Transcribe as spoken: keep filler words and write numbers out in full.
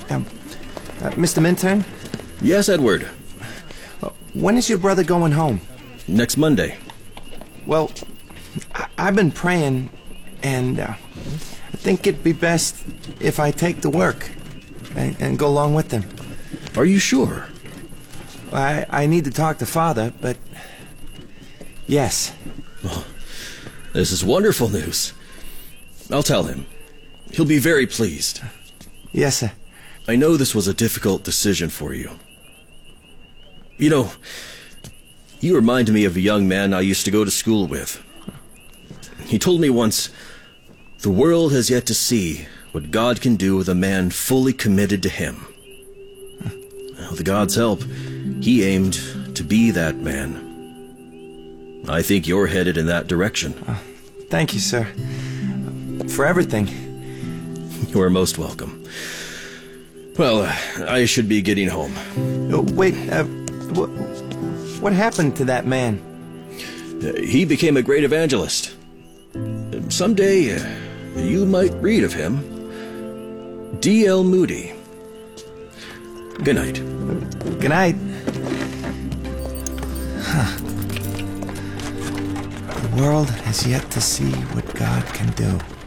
Um, uh, Mister Minturn? Yes, Edward. Uh, when is your brother going home? Next Monday. Well, I I've been praying, and uh, I think it'd be best if I take the work and, and go along with them. Are you sure? I, I need to talk to Father, but yes. Oh, this is wonderful news. I'll tell him. He'll be very pleased. Yes, sir. I know this was a difficult decision for you. You know, you remind me of a young man I used to go to school with. He told me once, the world has yet to see what God can do with a man fully committed to Him. Well, with God's help, he aimed to be that man. I think you're headed in that direction. Uh, thank you, sir. For everything. You're most welcome. Well, uh, I should be getting home. Uh, wait, uh, wh what happened to that man? Uh, he became a great evangelist. Uh, someday, uh, you might read of him. D L Moody. Good night. Good night. Huh. The world has yet to see what God can do.